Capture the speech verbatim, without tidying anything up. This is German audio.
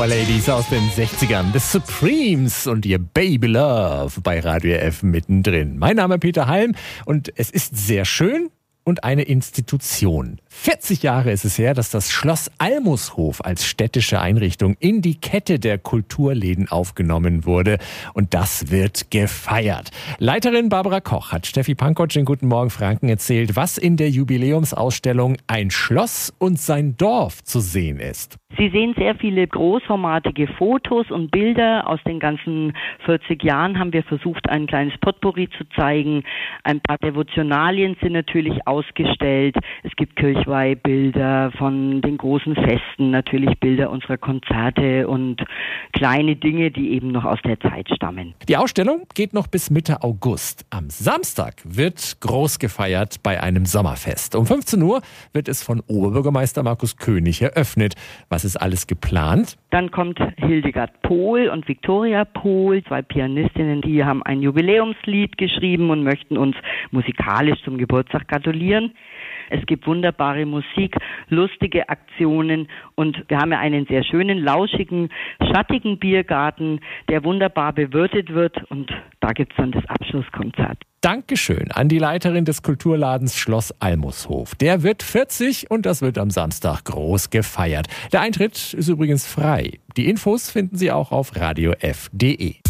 Ladies aus den sechzigern, The Supremes und ihr Baby Love bei Radio F mittendrin. Mein Name ist Peter Halm und es ist sehr schön und eine Institution. vierzig Jahre ist es her, dass das Schloss Almushof als städtische Einrichtung in die Kette der Kulturläden aufgenommen wurde. Und das wird gefeiert. Leiterin Barbara Koch hat Steffi Pankotsch in Guten Morgen Franken erzählt, was in der Jubiläumsausstellung Ein Schloss und sein Dorf zu sehen ist. Sie sehen sehr viele großformatige Fotos und Bilder. Aus den ganzen vierzig Jahren haben wir versucht, ein kleines Potpourri zu zeigen. Ein paar Devotionalien sind natürlich ausgestellt. Es gibt Kirchweihbilder von den großen Festen, natürlich Bilder unserer Konzerte und kleine Dinge, die eben noch aus der Zeit stammen. Die Ausstellung geht noch bis Mitte August. Am Samstag wird groß gefeiert bei einem Sommerfest. Um fünfzehn Uhr wird es von Oberbürgermeister Markus König eröffnet. Was ist alles geplant? Dann kommt Hildegard Pohl und Viktoria Pohl, zwei Pianistinnen, die haben ein Jubiläumslied geschrieben und möchten uns musikalisch zum Geburtstag gratulieren. Es gibt wunderbare Musik, lustige Aktionen und wir haben ja einen sehr schönen, lauschigen, schattigen Biergarten, der wunderbar bewirtet wird und da gibt es dann das Abschlusskonzert. Dankeschön an die Leiterin des Kulturladens Schloss Almushof. Der wird vierzig und das wird am Samstag groß gefeiert. Der Eintritt ist übrigens frei. Die Infos finden Sie auch auf radio f punkt de.